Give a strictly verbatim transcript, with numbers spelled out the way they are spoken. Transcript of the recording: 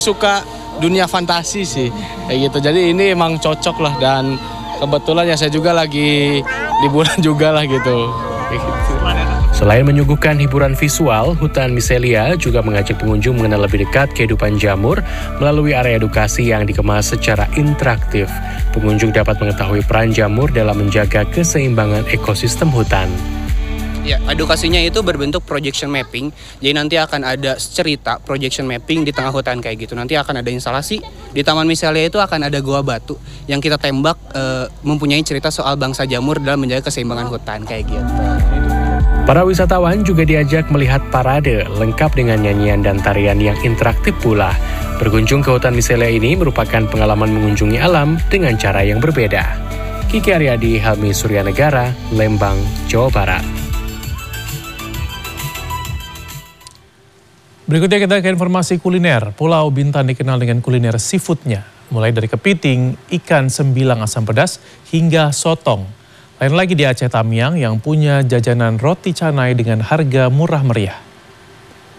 Suka dunia fantasi sih, kayak gitu. Jadi ini emang cocok lah, dan kebetulan ya saya juga lagi liburan juga lah gitu. Kayak gitu. Selain menyuguhkan hiburan visual, Hutan Miselia juga mengajak pengunjung mengenal lebih dekat kehidupan jamur melalui area edukasi yang dikemas secara interaktif. Pengunjung dapat mengetahui peran jamur dalam menjaga keseimbangan ekosistem hutan. Ya, edukasinya itu berbentuk projection mapping. Jadi nanti akan ada cerita projection mapping di tengah hutan kayak gitu. Nanti akan ada instalasi di Taman Miselia, itu akan ada goa batu yang kita tembak e, mempunyai cerita soal bangsa jamur dalam menjaga keseimbangan hutan kayak gitu. Para wisatawan juga diajak melihat parade lengkap dengan nyanyian dan tarian yang interaktif pula. Berkunjung ke Hutan Miselia ini merupakan pengalaman mengunjungi alam dengan cara yang berbeda. Kiki Aryadi, Helmi Suryanegara, Lembang, Jawa Barat. Berikutnya kita ke informasi kuliner. Pulau Bintan dikenal dengan kuliner seafoodnya, mulai dari kepiting, ikan sembilang asam pedas, hingga sotong. Lain lagi di Aceh Tamiang yang punya jajanan roti canai dengan harga murah meriah.